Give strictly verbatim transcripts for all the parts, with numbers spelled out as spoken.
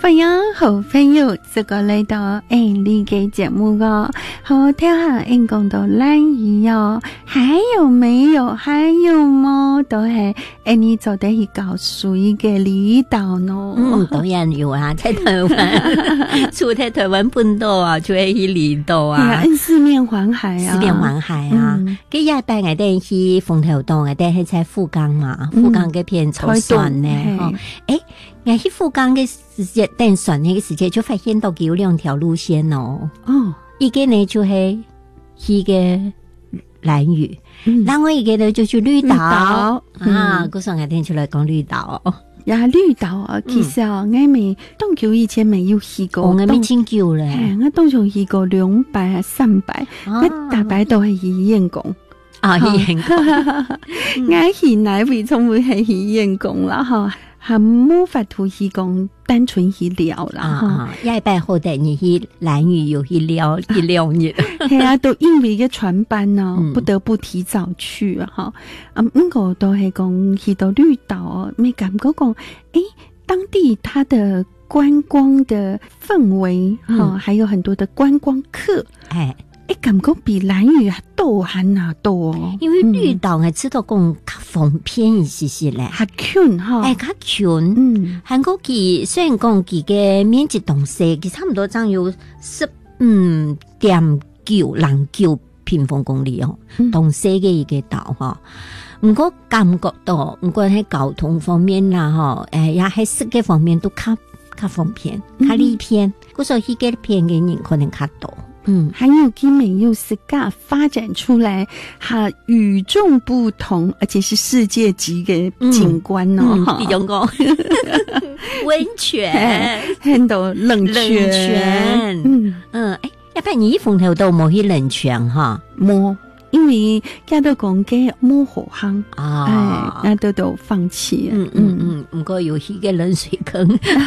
欢迎好朋友这个来到印尼嘅节目哦，好听下印讲到兰屿哦，还有没有？还有吗？都系印尼做得去搞水嘅离岛呢？ 嗯，当然有啊，在台湾，除在台湾本岛啊，就会去离岛啊， 四面环海啊， 四面环海啊。佢一拜我哋去鳳頭島，我哋係在富岡嘛，富岡嗰片草船咧，哦，誒。我去富岡嘅時節，等船那個時節就發現到有兩條路線哦。哦，一個呢就係去個蘭嶼，另外一個呢就去綠島啊。嗰時候我哋就來講綠島。 呀，綠島啊，其實啊，我未東橋以前未有去過， 我未真久咧。 我東橋去過兩擺啊三擺，我大擺都係去燕公。 啊，去燕公， 我去哪位從會係去燕公啦，哈。還冇法度去講單純去聊啦， 啊！一拜後帶你去蘭嶼有去聊一聊日， 係啊，都因為個船班呢，嗯、不得不提早去哈。啊，唔過都係講去到綠島，沒感覺講，誒，當地它的觀光的氛圍哈，嗯、還有很多的觀光客，哎。誒，感覺比蘭嶼多還啊多， 因為綠島我知道講較方便一些些咧， 較近哈， 誒較近，嗯，韓國佢雖然講佢嘅面積同細，佢差唔多爭有十五點九零九平方公里哦，同細嘅一個島哈，唔過感覺到，唔過喺交通方面啦，哈，誒，也喺食嘅方面都較較方便，較利便，嗰時候去嘅便嘅人可能較多。 嗯，還有佢們又是噶發展出來，哈與眾不同，而且是世界級嘅景觀哦。 比如講溫泉， 很多冷泉， 冷泉，嗯嗯，誒，一般你鳳頭島冇去冷泉哈， 冇。因為家都講嘅冇河坑啊，哎，都都放棄。 嗯嗯嗯，唔過有去個冷水坑，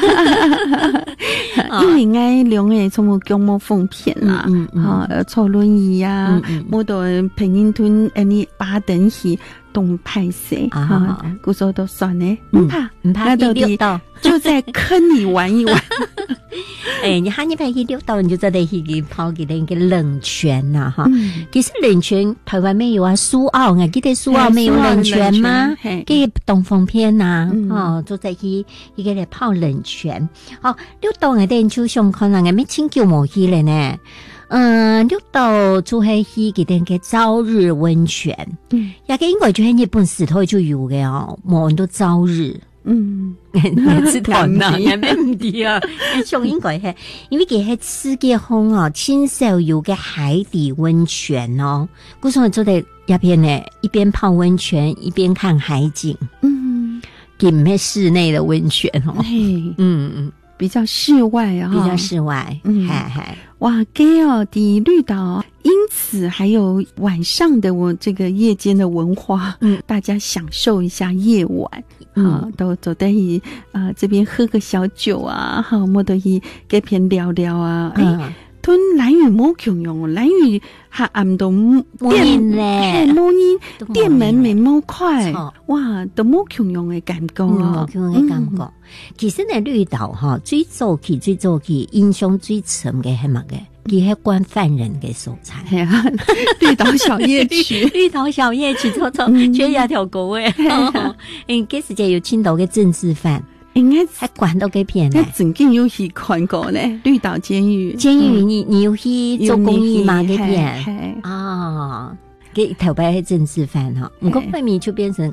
因為愛兩個從冇腳冇方便啦，啊，坐輪椅啊，冇到平寧屯誒你巴登去東派社啊，嗰時候都算咧，唔怕唔怕， 那到底就在坑裡玩一玩。 哎，你喊你派去綠島，你就真係去泡佢哋嘅冷泉呐，哈。其實冷泉台灣沒有啊，蘇澳我記得蘇澳沒有冷泉嗎？給東風片呐，哦，就在去一個嚟泡冷泉。哦，綠島我哋就想看啊，我咪清久冇去咧呢。嗯，綠島就係去佢哋嘅朝日溫泉，嗯，也個應該就喺日本時代就有嘅哦，冇人都朝日。嗯，你知道呐，也咩唔啲啊？上應該係，因為佢係世界空哦，親手有個海底溫泉哦，故所做在一邊呢，一邊泡溫泉，一邊看海景。嗯，佢唔係室內的溫泉哦，嗯嗯， 比較室外啊， 比較室外，嗯，嗨嗨， 哇，給哦，啲綠島。因此還有晚上的我這個夜間的文化，嗯，大家享受一下夜晚，嗯、啊，都走在一啊這邊喝個小酒啊，哈，冇得去這邊聊聊啊，哎、嗯，吞蘭嶼冇窮用，蘭嶼下暗都店咧， 冇人店門沒冇快，哇，都冇窮用嘅感覺啊， 冇窮用嘅感覺。其實呢綠島哈，最早期最早期印象最深嘅係乜嘅？佢係關犯人嘅所在， 係啊，綠島小夜曲， 綠島小夜曲，錯錯，缺一條狗誒，嗯，嗰時就有青島嘅政治犯，應該係關到幾片咧， 曾經有去看過咧，綠島監獄， 監獄你你有去做公益嘛？嗰片啊。嘅頭擺係政治犯哈，唔過後面就變成